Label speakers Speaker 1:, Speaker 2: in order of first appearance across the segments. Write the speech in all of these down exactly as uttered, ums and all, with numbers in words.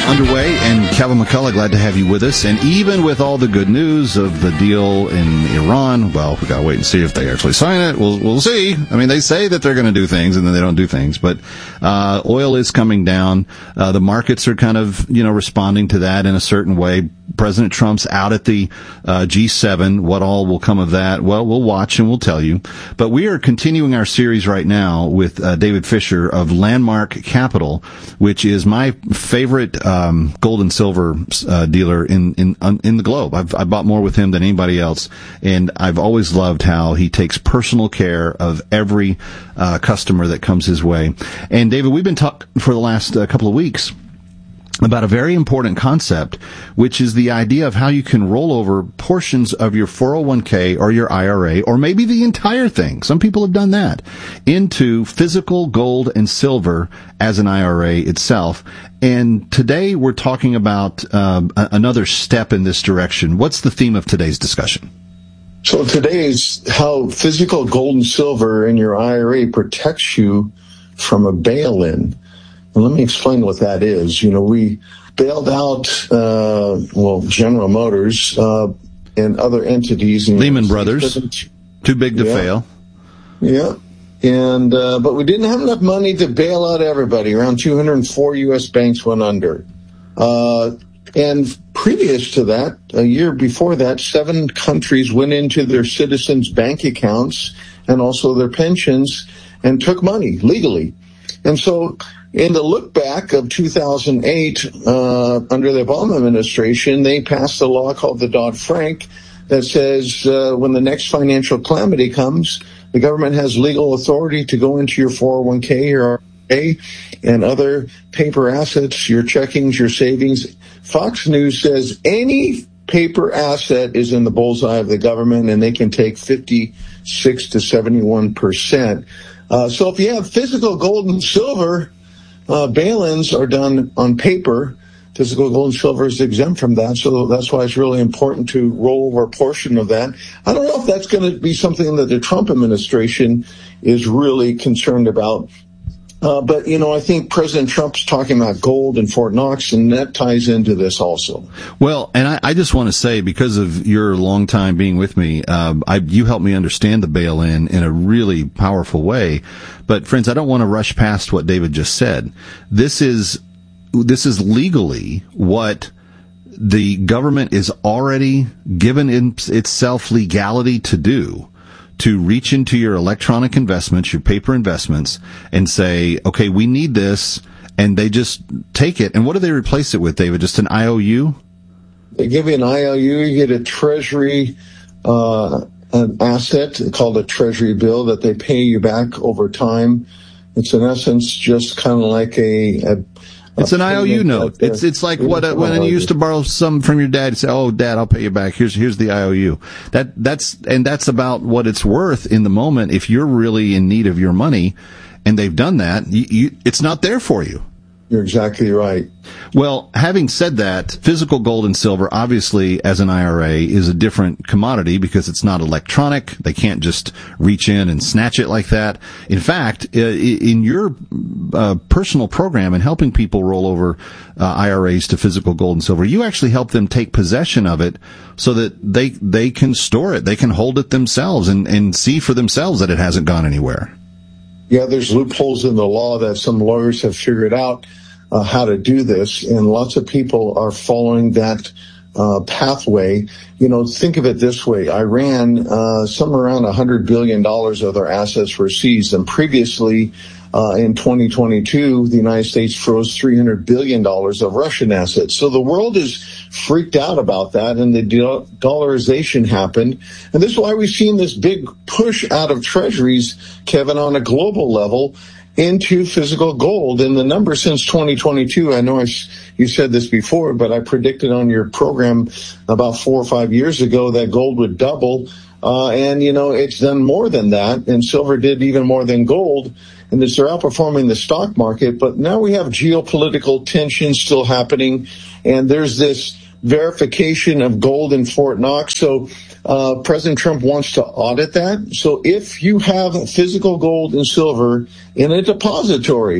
Speaker 1: underway, and Kevin McCullough, glad to have you with us. And even with all the good news of the deal in Iran, well, we gotta wait and see if they actually sign it. We'll we'll see. I mean, they say that they're going to do things, and then they don't do things. But uh oil is coming down. Uh the markets are kind of you know responding to that in a certain way. President Trump's out at the uh, G seven. What all will come of that? Well, we'll watch and we'll tell you. But we are continuing our series right now with uh, David Fisher of Landmark Capital, which is my favorite um, gold and silver uh, dealer in in in the globe. I've I bought more with him than anybody else, and I've always loved how he takes personal care of every uh, customer that comes his way. And David, we've been talking for the last uh, couple of weeks about a very important concept, which is the idea of how you can roll over portions of your four oh one k or your I R A, or maybe the entire thing, some people have done that, into physical gold and silver as an I R A itself. And today we're talking about um, another step in this direction. What's the theme of today's discussion?
Speaker 2: So today is how physical gold and silver in your I R A protects you from a bail-in. And let me explain what that is. You know, we bailed out, uh, well, General Motors uh, and other entities.
Speaker 1: Lehman Brothers, too big to
Speaker 2: yeah.
Speaker 1: fail.
Speaker 2: Yeah. And uh, but we didn't have enough money to bail out everybody. Around two hundred four U S banks went under. Uh, and previous to that, a year before that, seven countries went into their citizens' bank accounts and also their pensions and took money legally. And so in the look back of two thousand eight, uh, under the Obama administration, they passed a law called the Dodd-Frank that says uh, when the next financial calamity comes, the government has legal authority to go into your four oh one k or I R A and other paper assets, your checkings, your savings. Fox News says any paper asset is in the bullseye of the government, and they can take fifty-six to seventy-one percent. Uh, so if you have physical gold and silver, Uh, bail-ins are done on paper. Physical gold and silver is exempt from that, so that's why it's really important to roll over a portion of that. I don't know if that's going to be something that the Trump administration is really concerned about. Uh, but, you know, I think President Trump's talking about gold in Fort Knox, and that ties into this also.
Speaker 1: Well, and I, I just want to say, because of your long time being with me, um, I, you helped me understand the bail-in in a really powerful way. But, friends, I don't want to rush past what David just said. This is this is legally what the government is already given in itself legality to do, to reach into your electronic investments, your paper investments, and say, okay, we need this, and they just take it. And what do they replace it with, David? Just an I O U?
Speaker 2: They give you an I O U, you get a treasury, uh, an asset called a treasury bill that they pay you back over time. It's in essence just kind of like a, a
Speaker 1: It's an I O U note. It's it's like what uh, when you used to borrow some from your dad. You say, "Oh, Dad, I'll pay you back. Here's here's the I O U." That that's and that's about what it's worth in the moment. If you're really in need of your money, and they've done that, you, you, it's not there for you.
Speaker 2: You're exactly right.
Speaker 1: Well, having said that, physical gold and silver, obviously, as an I R A, is a different commodity because it's not electronic. They can't just reach in and snatch it like that. In fact, in your uh, personal program in helping people roll over uh, I R As to physical gold and silver, you actually help them take possession of it so that they they can store it, they can hold it themselves, and, and see for themselves that it hasn't gone anywhere.
Speaker 2: Yeah, there's loopholes in the law that some lawyers have figured out uh, how to do this, and lots of people are following that uh, pathway. You know, think of it this way. Iran, uh, somewhere around one hundred billion dollars of their assets were seized, and previously uh, in twenty twenty-two, the United States froze three hundred billion dollars of Russian assets. So the world is freaked out about that, and the dollarization happened. And this is why we've seen this big push out of treasuries, Kevin, on a global level into physical gold. And the number since twenty twenty-two, I know I, you said this before, but I predicted on your program about four or five years ago that gold would double. Uh, and, you know, it's done more than that, and silver did even more than gold, and they're outperforming the stock market. But now we have geopolitical tensions still happening, and there's this verification of gold in Fort Knox. So uh, President Trump wants to audit that. So if you have physical gold and silver in a depository,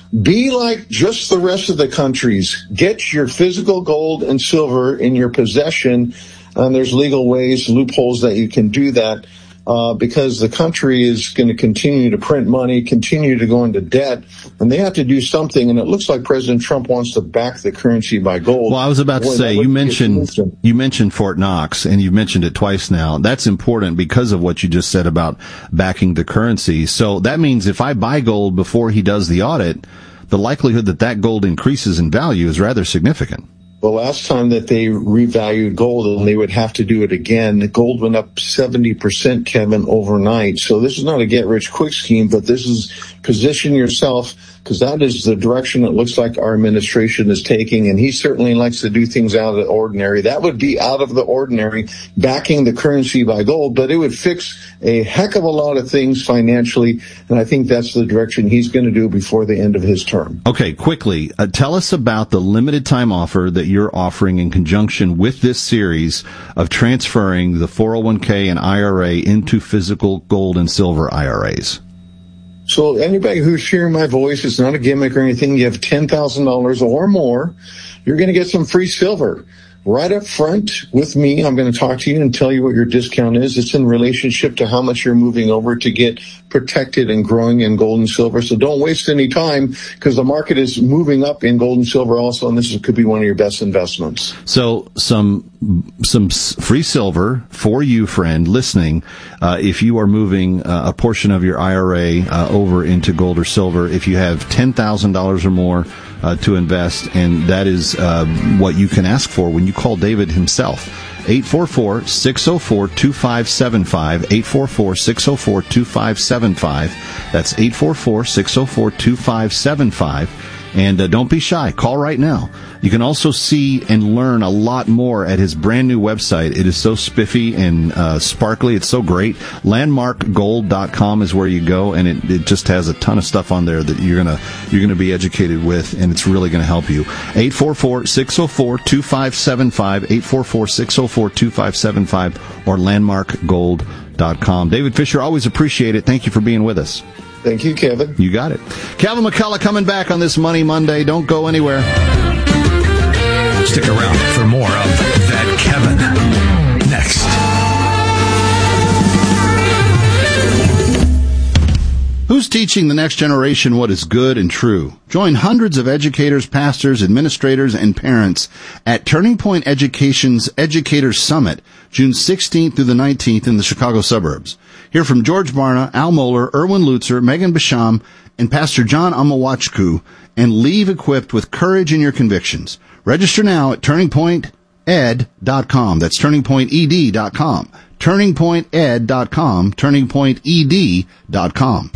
Speaker 2: be like just the rest of the countries. Get your physical gold and silver in your possession, and there's legal ways, loopholes that you can do that. Uh, because the country is going to continue to print money, continue to go into debt, and they have to do something. And it looks like President Trump wants to back the currency by gold.
Speaker 1: Well, I was about Boy, to say, you mentioned you mentioned Fort Knox, and you've mentioned it twice now. That's important because of what you just said about backing the currency. So that means if I buy gold before he does the audit, the likelihood that that gold increases in value is rather significant.
Speaker 2: The last time that they revalued gold, and they would have to do it again, gold went up seventy percent, Kevin, overnight. So this is not a get-rich-quick scheme, but this is position yourself, because that is the direction it looks like our administration is taking, and he certainly likes to do things out of the ordinary. That would be out of the ordinary, backing the currency by gold, but it would fix a heck of a lot of things financially, and I think that's the direction he's going to do before the end of his term.
Speaker 1: Okay, quickly, uh, tell us about the limited time offer that you're offering in conjunction with this series of transferring the four oh one k and I R A into physical gold and silver I R As.
Speaker 2: So anybody who's hearing my voice, it's not a gimmick or anything, you have ten thousand dollars or more, you're going to get some free silver. Right up front with me, I'm going to talk to you and tell you what your discount is. It's in relationship to how much you're moving over to get protected and growing in gold and silver. So don't waste any time, because the market is moving up in gold and silver also, and this could be one of your best investments.
Speaker 1: So some some free silver for you, friend, listening, uh, if you are moving uh, a portion of your I R A uh, over into gold or silver, if you have ten thousand dollars or more uh, to invest, and that is uh, what you can ask for when you call David himself. eight four four, six oh four, two five seven five, eight four four, six oh four, two five seven five. That's eight four four, six oh four, two five seven five. And uh, don't be shy. Call right now. You can also see and learn a lot more at his brand new website. It is so spiffy and uh, sparkly. It's so great. landmark gold dot com is where you go, and it, it just has a ton of stuff on there that you're gonna you're gonna be educated with, and it's really gonna help you. eight four four, six oh four, two five seven five, eight four four, six oh four, two five seven five, or landmark gold dot com. David Fisher, always appreciate it. Thank you for being with us.
Speaker 2: Thank you, Kevin.
Speaker 1: You got it. Kevin McCullough coming back on this Money Monday. Don't go anywhere.
Speaker 3: Stick around for more of That Kevin next.
Speaker 1: Who's teaching the next generation what is good and true? Join hundreds of educators, pastors, administrators, and parents at Turning Point Education's Educators Summit, June sixteenth through the nineteenth in the Chicago suburbs. Hear from George Barna, Al Mohler, Erwin Lutzer, Megan Basham, and Pastor John Amawachku, and leave equipped with courage in your convictions. Register now at turning point ed dot com. That's turning point ed dot com. turning point ed dot com. turning point ed dot com.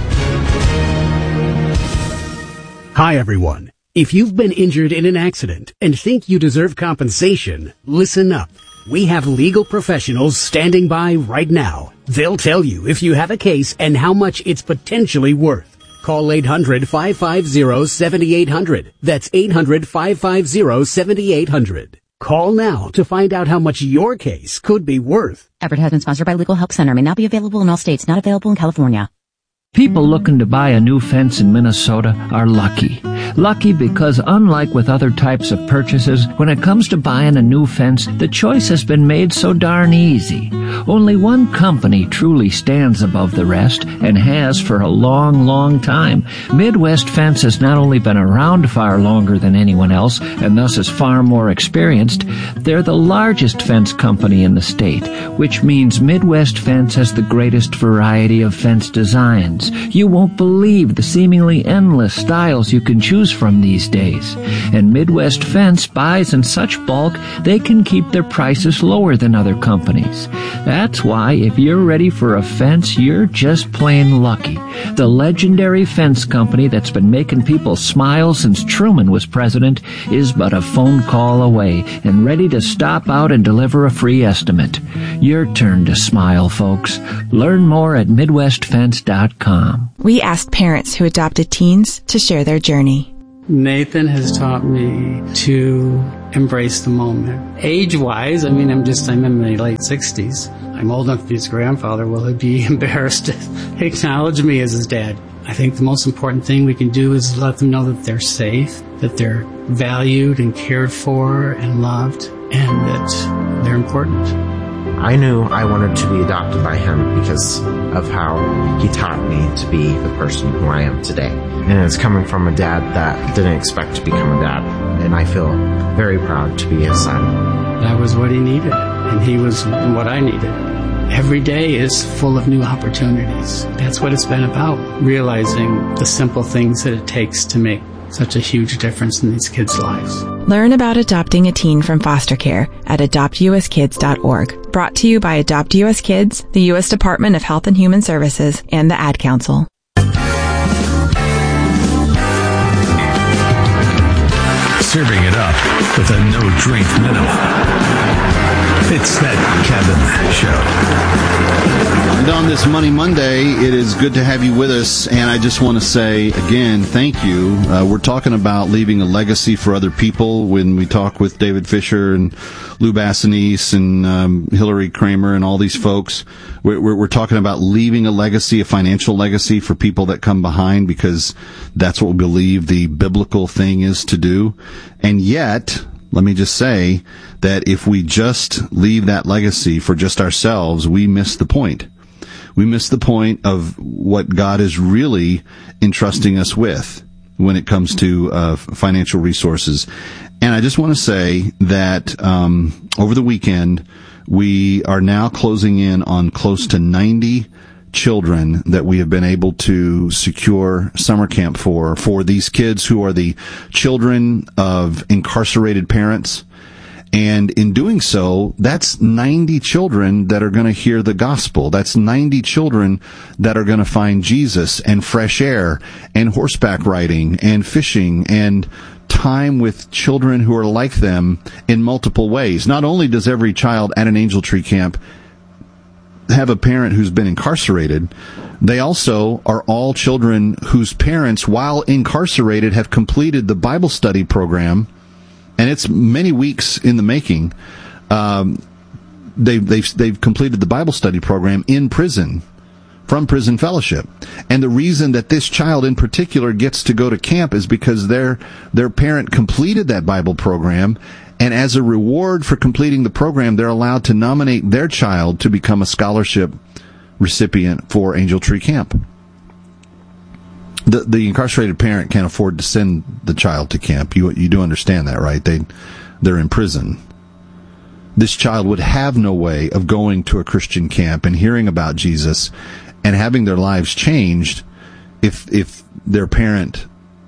Speaker 4: Hi, everyone. If you've been injured in an accident and think you deserve compensation, listen up. We have legal professionals standing by right now. They'll tell you if you have a case and how much it's potentially worth. Call eight hundred, five five zero, seven eight zero zero. That's eight hundred, five five zero, seven eight zero zero. Call now to find out how much your case could be worth.
Speaker 5: Advertisement sponsored by Legal Help Center. May not be available in all states. Not available in California.
Speaker 6: People looking to buy a new fence in Minnesota are lucky. Lucky because unlike with other types of purchases, when it comes to buying a new fence, the choice has been made so darn easy. Only one company truly stands above the rest, and has for a long, long time. Midwest Fence has not only been around far longer than anyone else, and thus is far more experienced, they're the largest fence company in the state, which means Midwest Fence has the greatest variety of fence designs. You won't believe the seemingly endless styles you can choose from these days. And Midwest Fence buys in such bulk, they can keep their prices lower than other companies. That's why if you're ready for a fence, you're just plain lucky. The legendary fence company that's been making people smile since Truman was president is but a phone call away and ready to stop out and deliver a free estimate. Your turn to smile, folks. Learn more at midwest fence dot com.
Speaker 7: We asked parents who adopted teens to share their journey.
Speaker 8: Nathan has taught me to embrace the moment. Age-wise, I mean, I'm just, I'm in my late sixties. I'm old enough to be his grandfather. Will he be embarrassed to acknowledge me as his dad? I think the most important thing we can do is let them know that they're safe, that they're valued and cared for and loved, and that they're important.
Speaker 9: I knew I wanted to be adopted by him because of how he taught me to be the person who I am today. And it's coming from a dad that didn't expect to become a dad. And I feel very proud to be his son.
Speaker 8: That was what he needed, and he was what I needed. Every day is full of new opportunities. That's what it's been about, realizing the simple things that it takes to make such a huge difference in these kids' lives.
Speaker 7: Learn about adopting a teen from foster care at adopt u s kids dot org. Brought to you by Adopt U S Kids, the U S Department of Health and Human Services, and the Ad Council.
Speaker 3: Serving it up with a no-drink minimum. It's That Kevin Show.
Speaker 1: And on this Money Monday, it is good to have you with us, and I just want to say, again, thank you. Uh, we're talking about leaving a legacy for other people when we talk with David Fisher and Lou Bassanese and um, Hillary Kramer and all these folks. We're, we're, we're talking about leaving a legacy, a financial legacy for people that come behind, because that's what we believe the biblical thing is to do. And yet, let me just say that if we just leave that legacy for just ourselves, we miss the point. We miss the point of what God is really entrusting us with when it comes to uh, financial resources. And I just want to say that um, over the weekend, we are now closing in on close to ninety children that we have been able to secure summer camp for, for these kids who are the children of incarcerated parents. And in doing so, that's ninety children that are going to hear the gospel. That's ninety children that are going to find Jesus and fresh air and horseback riding and fishing and time with children who are like them in multiple ways. Not only does every child at an Angel Tree Camp have a parent who's been incarcerated, they also are all children whose parents, while incarcerated, have completed the Bible study program. And it's many weeks in the making. Um, they've, they've, they've completed the Bible study program in prison, from Prison Fellowship. And the reason that this child in particular gets to go to camp is because their, their parent completed that Bible program. And as a reward for completing the program, they're allowed to nominate their child to become a scholarship recipient for Angel Tree Camp. The the incarcerated parent can't afford to send the child to camp. You you do understand that, right? They they're in prison. This child would have no way of going to a Christian camp and hearing about Jesus and having their lives changed if if their parent,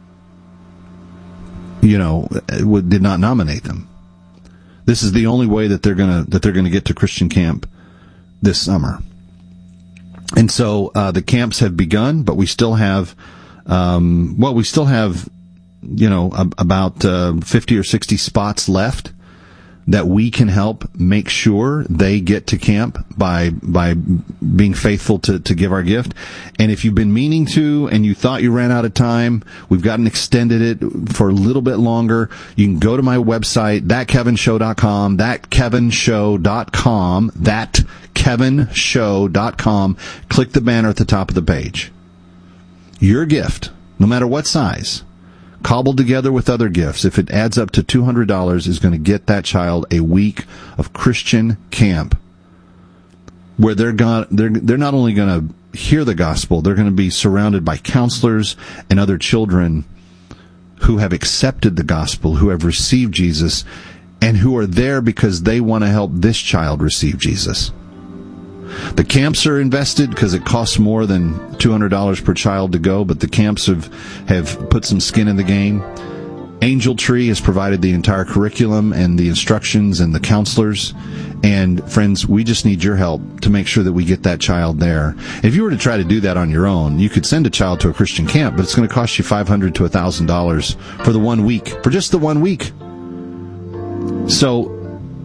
Speaker 1: you know, would, did not nominate them. This is the only way that they're gonna that they're gonna get to Christian camp this summer. And so uh, the camps have begun, but we still have. Um, well, we still have, you know, ab- about uh, fifty or sixty spots left that we can help make sure they get to camp by by being faithful to, to give our gift. And if you've been meaning to and you thought you ran out of time, we've gotten extended it for a little bit longer. You can go to my website, that kevin show dot com, that kevin show dot com, that kevin show dot com. Click the banner at the top of the page. Your gift, no matter what size, cobbled together with other gifts, if it adds up to two hundred dollars, is going to get that child a week of Christian camp where they're going, they're, they're not only going to hear the gospel, they're going to be surrounded by counselors and other children who have accepted the gospel, who have received Jesus, and who are there because they want to help this child receive Jesus. The camps are invested because it costs more than two hundred dollars per child to go, but the camps have, have put some skin in the game. Angel Tree has provided the entire curriculum and the instructions and the counselors. And friends, we just need your help to make sure that we get that child there. If you were to try to do that on your own, you could send a child to a Christian camp, but it's going to cost you five hundred dollars to one thousand dollars for the one week, for just the one week. So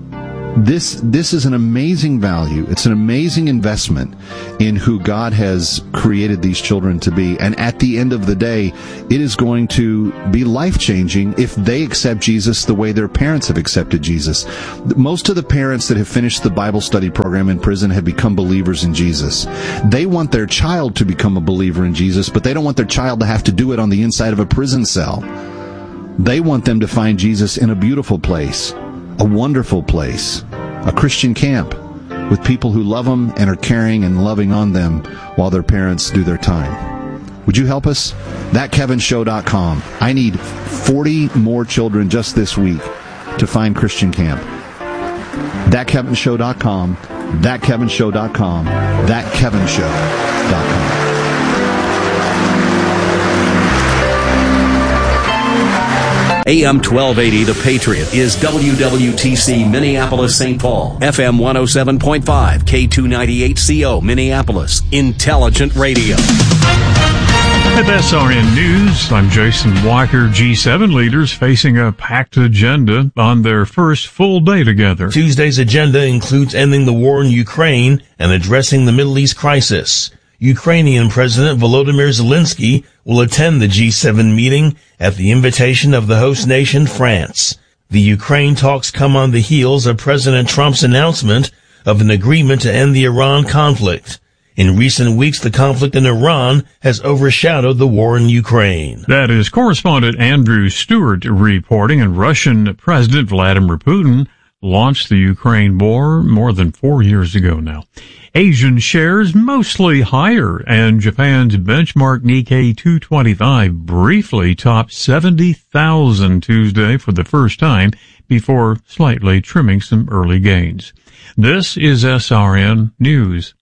Speaker 1: This this is an amazing value. It's an amazing investment in who God has created these children to be. And at the end of the day, it is going to be life-changing if they accept Jesus the way their parents have accepted Jesus. Most of the parents that have finished the Bible study program in prison have become believers in Jesus. They want their child to become a believer in Jesus, but they don't want their child to have to do it on the inside of a prison cell. They want them to find Jesus in a beautiful place, a wonderful place, a Christian camp with people who love them and are caring and loving on them while their parents do their time. Would you help us? that kevin show dot com. I need forty more children just this week to find Christian camp. that kevin show dot com. that kevin show dot com. that kevin show dot com.
Speaker 10: A M twelve eighty, The Patriot, is W W T C Minneapolis, Saint Paul. F M one oh seven point five, K two ninety-eight C O, Minneapolis. Intelligent radio.
Speaker 11: At S R N News, I'm Jason Walker. G seven leaders facing a packed agenda on their first full day together.
Speaker 12: Tuesday's agenda includes ending the war in Ukraine and addressing the Middle East crisis. Ukrainian President Volodymyr Zelensky will attend the G seven meeting at the invitation of the host nation, France. The Ukraine talks come on the heels of President Trump's announcement of an agreement to end the Iran conflict. In recent weeks, the conflict in Iran has overshadowed the war in Ukraine.
Speaker 11: That is correspondent Andrew Stewart reporting, and Russian President Vladimir Putin launched the Ukraine war more than four years ago now. Asian shares mostly higher, and Japan's benchmark Nikkei two twenty-five briefly topped seventy thousand Tuesday for the first time before slightly trimming some early gains. This is S R N News.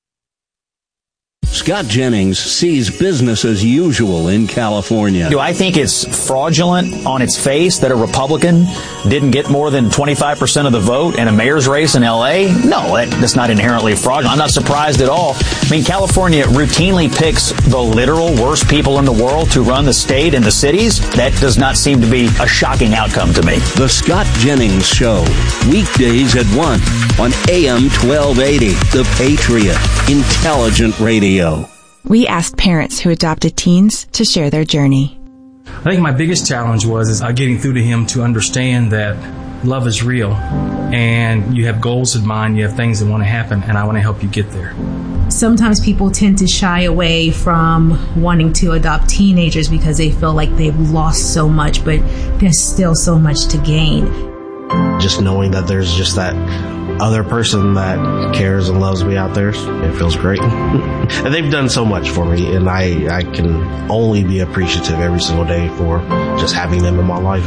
Speaker 10: Scott Jennings sees business as usual in California.
Speaker 13: Do I think it's fraudulent on its face that a Republican didn't get more than twenty-five percent of the vote in a mayor's race in L A? No, that's not inherently fraudulent. I'm not surprised at all. I mean, California routinely picks the literal worst people in the world to run the state and the cities. That does not seem to be a shocking outcome to me.
Speaker 10: The Scott Jennings Show, weekdays at one on A M twelve eighty, The Patriot, Intelligent Radio.
Speaker 7: We asked parents who adopted teens to share their journey.
Speaker 14: I think my biggest challenge was is uh, getting through to him to understand that love is real and you have goals in mind, you have things that want to happen, and I want to help you get there.
Speaker 15: Sometimes people tend to shy away from wanting to adopt teenagers because they feel like they've lost so much, but there's still so much to gain.
Speaker 9: Just knowing that there's just that other person that cares and loves me out there, it feels great. And they've done so much for me, and I, I can only be appreciative every single day for just having them in my life.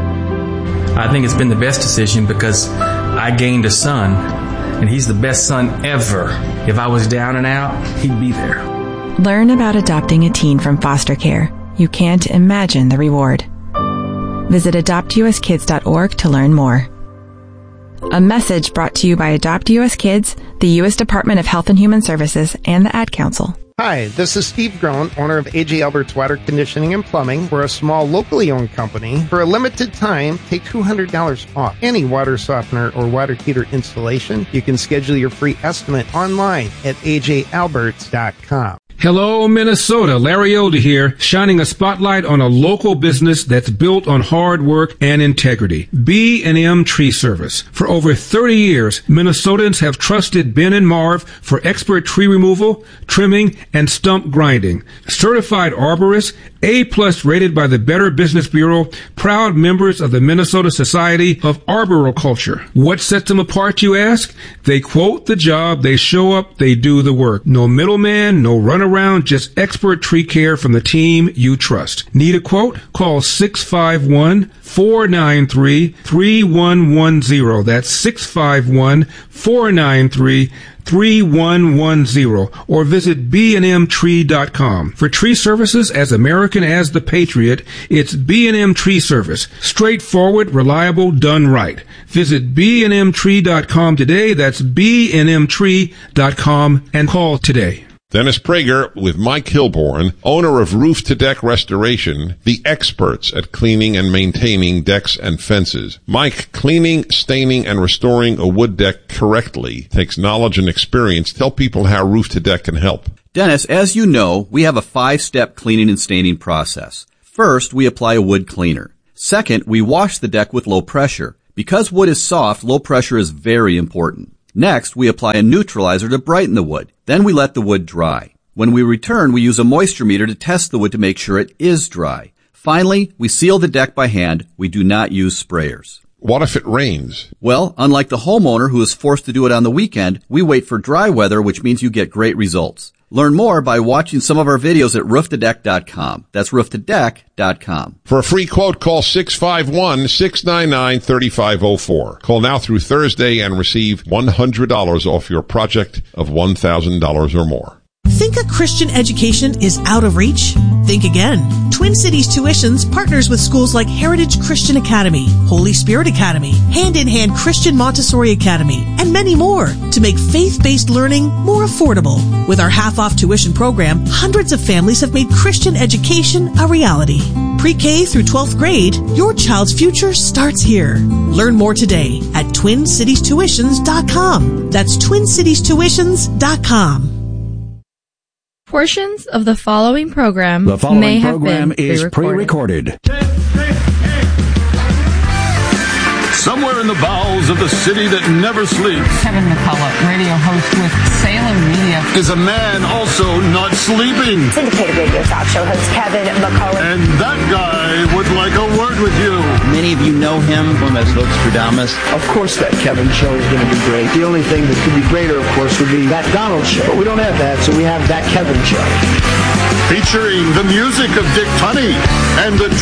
Speaker 14: I think it's been the best decision because I gained a son, and he's the best son ever. If I was down and out, he'd be there.
Speaker 7: Learn about adopting a teen from foster care. You can't imagine the reward. Visit adopt u s kids dot org to learn more. A message brought to you by Adopt U S Kids, the U S Department of Health and Human Services, and the Ad Council.
Speaker 16: Hi, this is Steve Groen, owner of A J Albert's Water Conditioning and Plumbing. We're a small, locally owned company. For a limited time, take two hundred dollars off any water softener or water heater installation. You can schedule your free estimate online at a j alberts dot com.
Speaker 17: Hello, Minnesota. Larry Elder here, shining a spotlight on a local business that's built on hard work and integrity. B and M Tree Service. For over thirty years, Minnesotans have trusted Ben and Marv for expert tree removal, trimming, and stump grinding. Certified arborists, A-plus rated by the Better Business Bureau, proud members of the Minnesota Society of Arboriculture. What sets them apart, you ask? They quote the job, they show up, they do the work. No middleman, no runaround, just expert tree care from the team you trust. Need a quote? Call six five one, four nine three, three one one zero. That's six five one, four nine three, three one one zero, or visit b and m tree dot com. For tree services as American as the Patriot, it's B and M Tree Service. Straightforward, reliable, done right. Visit b and m tree dot com today. That's b and m tree dot com and call today.
Speaker 18: Dennis Prager with Mike Hilborn, owner of Roof to Deck Restoration, the experts at cleaning and maintaining decks and fences. Mike, cleaning, staining, and restoring a wood deck correctly takes knowledge and experience. Tell people how Roof to Deck can help.
Speaker 19: Dennis, as you know, we have a five-step cleaning and staining process. First, we apply a wood cleaner. Second, we wash the deck with low pressure. Because wood is soft, low pressure is very important. Next, we apply a neutralizer to brighten the wood. Then we let the wood dry. When we return, we use a moisture meter to test the wood to make sure it is dry. Finally, we seal the deck by hand. We do not use sprayers.
Speaker 18: What if it rains?
Speaker 19: Well, unlike the homeowner who is forced to do it on the weekend, we wait for dry weather, which means you get great results. Learn more by watching some of our videos at roof to deck dot com. That's roof to deck dot com.
Speaker 18: For a free quote, call six five one, six nine nine, three five zero four. Call now through Thursday and receive one hundred dollars off your project of one thousand dollars or more.
Speaker 20: Think a Christian education is out of reach? Think again. Twin Cities Tuitions partners with schools like Heritage Christian Academy, Holy Spirit Academy, Hand in Hand Christian Montessori Academy, and many more to make faith-based learning more affordable. With our half-off tuition program, hundreds of families have made Christian education a reality. Pre-K through twelfth grade, your child's future starts here. Learn more today at twin cities tuitions dot com. That's twin cities tuitions dot com.
Speaker 21: Portions of the following program
Speaker 4: The following
Speaker 21: may have
Speaker 4: program
Speaker 21: been
Speaker 4: is
Speaker 21: pre-recorded.
Speaker 4: pre-recorded.
Speaker 3: Somewhere in the bowels of the city that never sleeps.
Speaker 22: Kevin McCullough, radio host with Salem Media.
Speaker 3: Is a man also not sleeping.
Speaker 23: Syndicated radio talk show host Kevin McCullough.
Speaker 3: And that guy would like a word with you.
Speaker 24: Many of you know him as Nostradamus.
Speaker 25: Of course that Kevin show is going to be great. The only thing that could be greater, of course, would be that Donald show. But we don't have that, so we have that Kevin show.
Speaker 3: Featuring the music of Dick Tunney and the